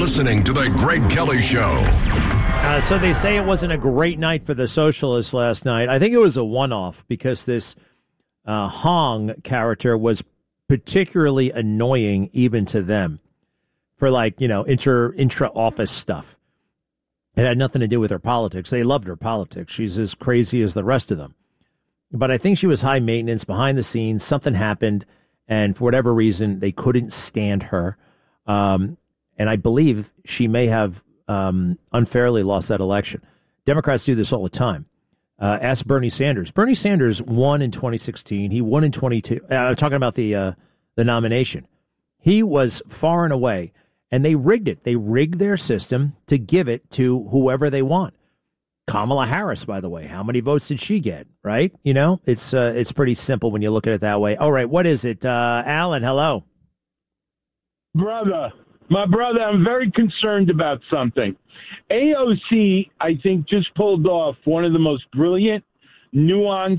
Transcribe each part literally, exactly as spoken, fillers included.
listening to The Greg Kelly Show. Uh, so they say it wasn't a great night for the socialists last night. I think it was a one-off because this uh, Hong character was particularly annoying even to them for, like, you know, inter intra-office stuff. It had nothing to do with her politics. They loved her politics. She's as crazy as the rest of them. But I think she was high maintenance behind the scenes. Something happened, and for whatever reason, they couldn't stand her. Um, and I believe she may have um, unfairly lost that election. Democrats do this all the time. Uh, ask Bernie Sanders. Bernie Sanders won in twenty sixteen. He won in twenty-two. Uh, I'm talking about the uh, the nomination. He was far and away, and they rigged it. They rigged their system to give it to whoever they want. Kamala Harris, by the way, how many votes did she get? Right? You know, it's uh, it's pretty simple when you look at it that way. All right, what is it, uh, Alan? Hello, brother. My brother, I'm very concerned about something. A O C, I think, just pulled off one of the most brilliant, nuanced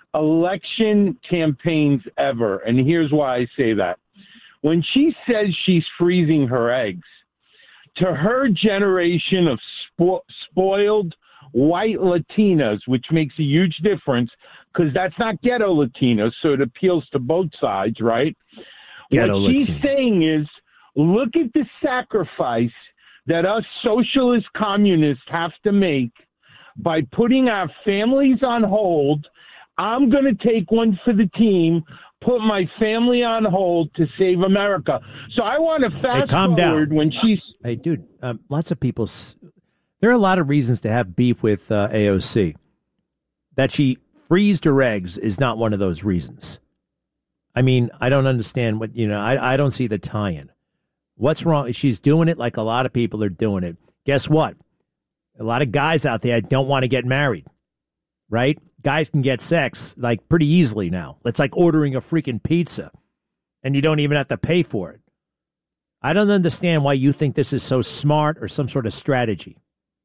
election campaigns ever. And here's why I say that. When she says she's freezing her eggs, to her generation of spo- spoiled white Latinas, which makes a huge difference, because that's not ghetto Latinas, so it appeals to both sides, right? Ghetto what she's Latina. saying is, look at the sacrifice that us socialist communists have to make by putting our families on hold. I'm going to take one for the team, put my family on hold to save America. So I want to fast hey, calm forward down. when she's... Hey, dude, um, lots of people... S- there are a lot of reasons to have beef with uh, A O C. That she freezed her eggs is not one of those reasons. I mean, I don't understand what, you know, I, I don't see the tie-in. What's wrong? She's doing it like a lot of people are doing it. Guess what? A lot of guys out there don't want to get married, right? Guys can get sex like pretty easily now. It's like ordering a freaking pizza, and you don't even have to pay for it. I don't understand why you think this is so smart or some sort of strategy.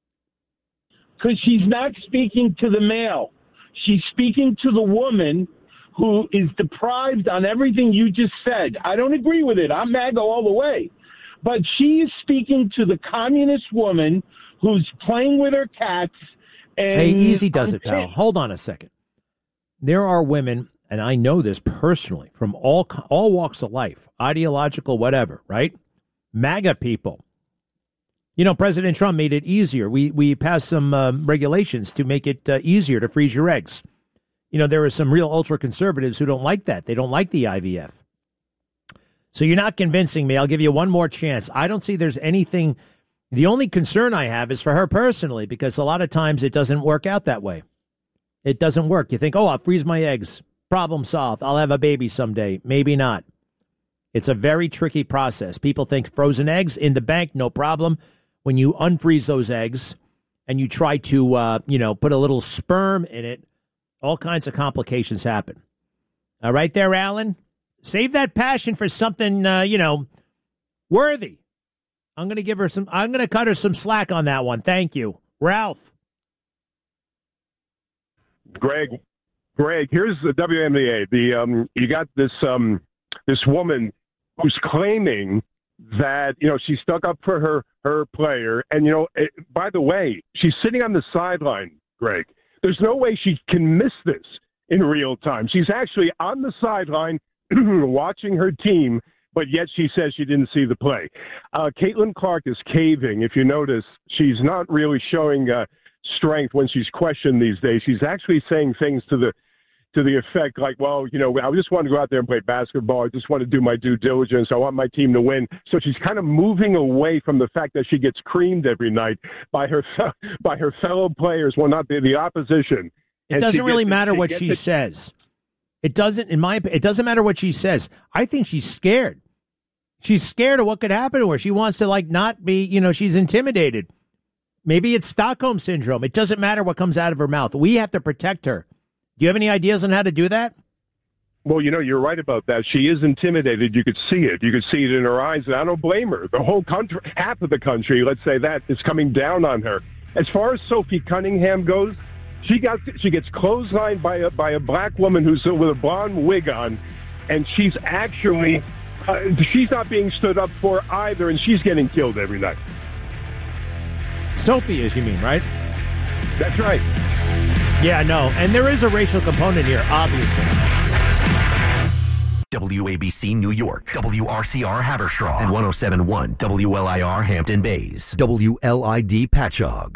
Because she's not speaking to the male. She's speaking to the woman who is deprived on everything you just said. I don't agree with it. I'm MAGA all the way. But she is speaking to the communist woman who's playing with her cats. And hey, easy does it, pal. Hold on a second. There are women, and I know this personally, from all all walks of life, ideological, whatever, right? MAGA people. You know, President Trump made it easier. We we passed some um, regulations to make it uh, easier to freeze your eggs. You know, there are some real ultra-conservatives who don't like that. They don't like the I V F. So you're not convincing me. I'll give you one more chance. I don't see there's anything. The only concern I have is for her personally, because a lot of times it doesn't work out that way. It doesn't work. You think, oh, I'll freeze my eggs. Problem solved. I'll have a baby someday. Maybe not. It's a very tricky process. People think frozen eggs in the bank, no problem. When you unfreeze those eggs and you try to, uh, you know, put a little sperm in it, all kinds of complications happen. All right there, Alan? Save that passion for something, uh, you know, worthy. I'm going to give her some, I'm going to cut her some slack on that one. Thank you. Ralph. Greg, Greg, here's the W N B A. The, um, you got this, um, this woman who's claiming that, you know, she stuck up for her, her player. And, you know, it, by the way, she's sitting on the sideline, Greg. There's no way she can miss this in real time. She's actually on the sideline watching her team, but yet she says she didn't see the play. Uh, Caitlin Clark is caving. If you notice, she's not really showing uh, strength when she's questioned these days. She's actually saying things to the to the effect like, well, you know, I just want to go out there and play basketball. I just want to do my due diligence. I want my team to win. So she's kind of moving away from the fact that she gets creamed every night by her by her fellow players, well, not the, the opposition. It doesn't really matter what she says. It doesn't, in my opinion, it doesn't matter what she says. I think she's scared. She's scared of what could happen to her. She wants to, like, not be, you know, she's intimidated. Maybe it's Stockholm Syndrome. It doesn't matter what comes out of her mouth. We have to protect her. Do you have any ideas on how to do that? Well, you know, you're right about that. She is intimidated. You could see it. You could see it in her eyes, and I don't blame her. The whole country, half of the country, let's say that, is coming down on her. As far as Sophie Cunningham goes, she got she gets clotheslined by a by a black woman who's with a blonde wig on, and she's actually uh, she's not being stood up for either, and she's getting killed every night. Sophie is, you mean, right? That's right. Yeah, no, and there is a racial component here, obviously. W A B C New York, W R C R Haverstraw, and one oh seven point one W L I R Hampton Bays, W L I D Patchogue.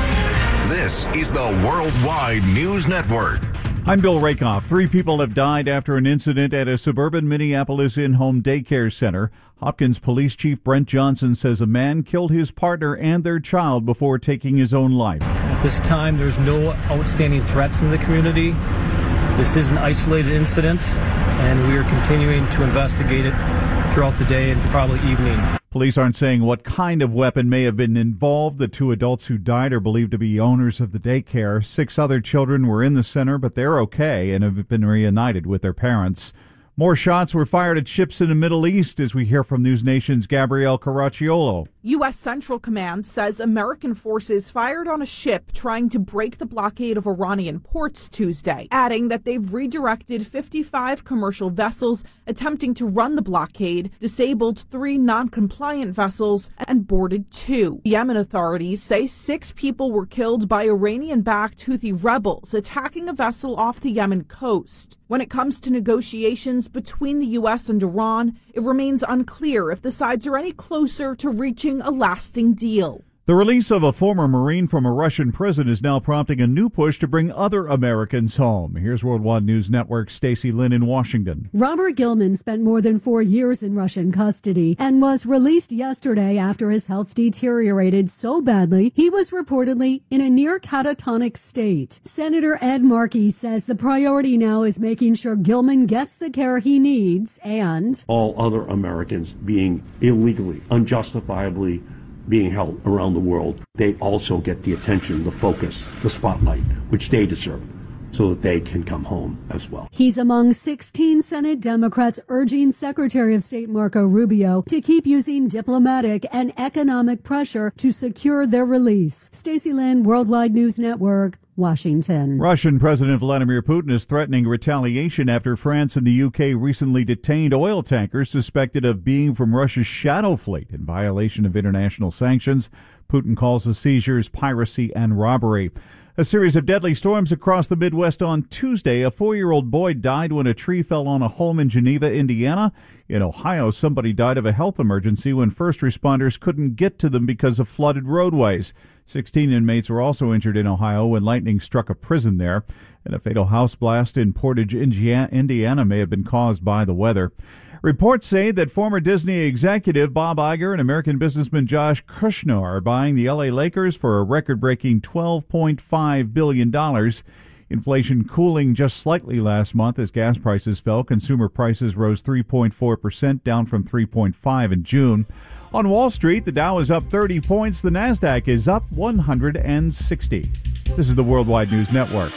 This is the Worldwide News Network. I'm Bill Rakoff. Three people have died after an incident at a suburban Minneapolis in-home daycare center. Hopkins Police Chief Brent Johnson says a man killed his partner and their child before taking his own life. At this time, there's no outstanding threats in the community. This is an isolated incident, and we are continuing to investigate it throughout the day and probably evening. Police aren't saying what kind of weapon may have been involved. The two adults who died are believed to be owners of the daycare. Six other children were in the center, but they're okay and have been reunited with their parents. More shots were fired at ships in the Middle East, as we hear from News Nation's Gabrielle Caracciolo. U S. Central Command says American forces fired on a ship trying to break the blockade of Iranian ports Tuesday, adding that they've redirected fifty-five commercial vessels attempting to run the blockade, disabled three non-compliant vessels, and boarded two. Yemen authorities say six people were killed by Iranian-backed Houthi rebels attacking a vessel off the Yemen coast. When it comes to negotiations between the U S and Iran, it remains unclear if the sides are any closer to reaching a lasting deal. The release of a former Marine from a Russian prison is now prompting a new push to bring other Americans home. Here's Worldwide News Network Stacey Lynn in Washington. Robert Gilman spent more than four years in Russian custody and was released yesterday after his health deteriorated so badly he was reportedly in a near catatonic state. Senator Ed Markey says the priority now is making sure Gilman gets the care he needs and all other Americans being illegally, unjustifiably being held around the world, they also get the attention, the focus, the spotlight, which they deserve, so that they can come home as well. He's among sixteen Senate Democrats urging Secretary of State Marco Rubio to keep using diplomatic and economic pressure to secure their release. Stacey Lynn, Worldwide News Network, Washington. Russian President Vladimir Putin is threatening retaliation after France and the U K recently detained oil tankers suspected of being from Russia's shadow fleet in violation of international sanctions. Putin calls the seizures piracy and robbery. A series of deadly storms across the Midwest on Tuesday. A four-year-old boy died when a tree fell on a home in Geneva, Indiana. In Ohio, somebody died of a health emergency when first responders couldn't get to them because of flooded roadways. Sixteen inmates were also injured in Ohio when lightning struck a prison there. And a fatal house blast in Portage, Indiana may have been caused by the weather. Reports say that former Disney executive Bob Iger and American businessman Josh Kushner are buying the L A Lakers for a record-breaking twelve point five billion dollars. Inflation cooling just slightly last month as gas prices fell. Consumer prices rose three point four percent, down from three point five in June. On Wall Street, the Dow is up thirty points. The Nasdaq is up one hundred sixty. This is the Worldwide News Network.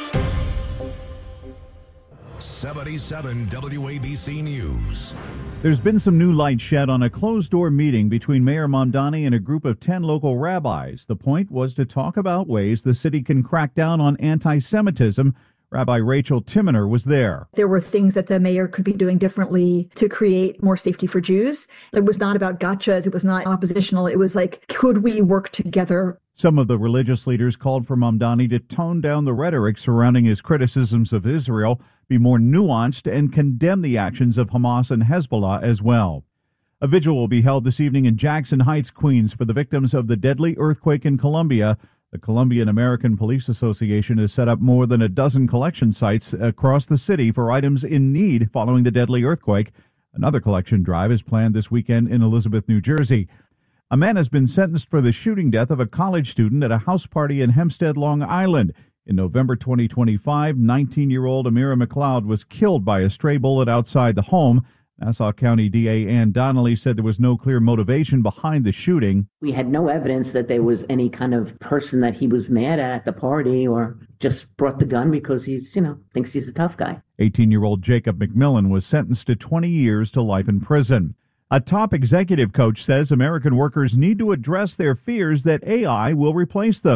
seventy-seven W A B C News. There's been some new light shed on a closed-door meeting between Mayor Mamdani and a group of ten local rabbis. The point was to talk about ways the city can crack down on anti-Semitism. Rabbi Rachel Timmener was there. There were things that the mayor could be doing differently to create more safety for Jews. It was not about gotchas. It was not oppositional. It was like, could we work together? Some of the religious leaders called for Mamdani to tone down the rhetoric surrounding his criticisms of Israel, be more nuanced, and condemn the actions of Hamas and Hezbollah as well. A vigil will be held this evening in Jackson Heights, Queens, for the victims of the deadly earthquake in Colombia. The Colombian American Police Association has set up more than a dozen collection sites across the city for items in need following the deadly earthquake. Another collection drive is planned this weekend in Elizabeth, New Jersey. A man has been sentenced for the shooting death of a college student at a house party in Hempstead, Long Island. In November twenty twenty-five, nineteen-year-old Amira McLeod was killed by a stray bullet outside the home. Nassau County D A Ann Donnelly said there was no clear motivation behind the shooting. We had no evidence that there was any kind of person that he was mad at at the party or just brought the gun because he's, you know, thinks he's a tough guy. eighteen-year-old Jacob McMillan was sentenced to twenty years to life in prison. A top executive coach says American workers need to address their fears that A I will replace them.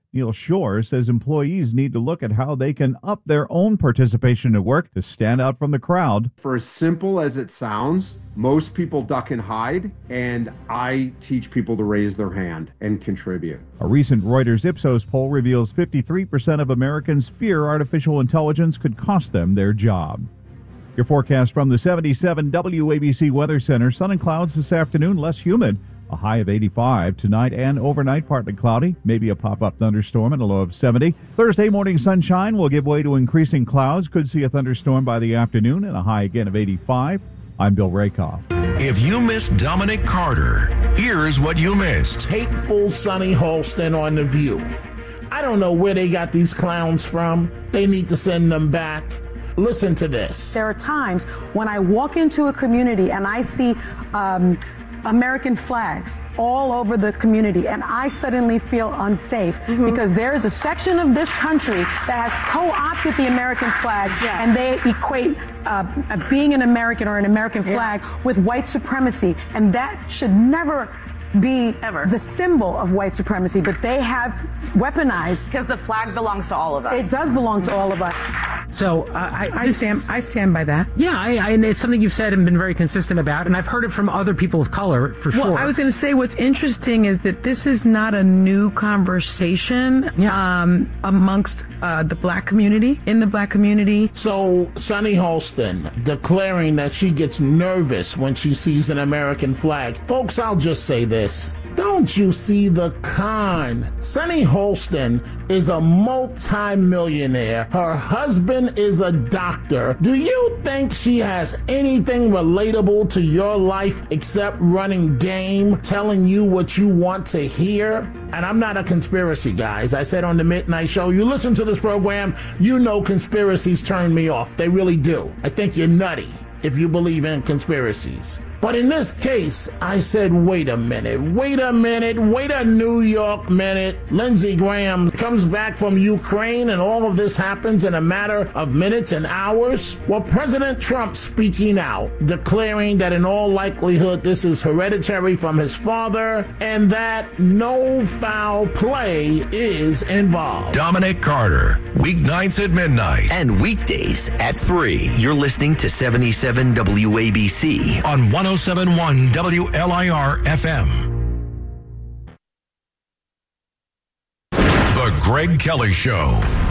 Neil Shore says employees need to look at how they can up their own participation at work to stand out from the crowd. For as simple as it sounds, most people duck and hide, and I teach people to raise their hand and contribute. A recent Reuters Ipsos poll reveals fifty-three percent of Americans fear artificial intelligence could cost them their job. Your forecast from the seventy-seven W A B C Weather Center. Sun and clouds this afternoon, less humid. A high of eighty-five tonight and overnight, partly cloudy, maybe a pop-up thunderstorm and a low of seventy. Thursday morning sunshine will give way to increasing clouds. Could see a thunderstorm by the afternoon and a high again of eighty-five. I'm Bill Rakoff. If you missed Dominic Carter, here's what you missed. Hateful Sonny Holston on The View. I don't know where they got these clowns from. They need to send them back. Listen to this. There are times when I walk into a community and I see um, American flags all over the community, and I suddenly feel unsafe mm-hmm. because there is a section of this country that has co-opted the American flag, yeah. and they equate uh, being an American or an American flag yeah. with white supremacy, and that should never be ever the symbol of white supremacy, but they have weaponized, because the flag belongs to all of us. It does belong to all of us. So uh, I, I stand I stand by that. Yeah, I, I, and it's something you've said and been very consistent about, and I've heard it from other people of color for well, sure. Well, I was going to say what's interesting is that this is not a new conversation yeah. um, amongst uh, the black community, in the black community. So Sonny Holston declaring that she gets nervous when she sees an American flag. Folks, I'll just say this. Don't you see the con? Sonny Holston is a multi-millionaire. Her husband is a doctor. Do you think she has anything relatable to your life except running game, telling you what you want to hear? And I'm not a conspiracy guy. As I said on the Midnight Show, you listen to this program, you know conspiracies turn me off. They really do. I think you're nutty if you believe in conspiracies. But in this case, I said, wait a minute, wait a minute, wait a New York minute. Lindsey Graham comes back from Ukraine and all of this happens in a matter of minutes and hours. Well, President Trump speaking out, declaring that in all likelihood this is hereditary from his father and that no foul play is involved. Dominic Carter, weeknights at midnight. And weekdays at three. You're listening to seventy-seven W A B C on one oh seven point one W L I R F M. The Greg Kelly Show.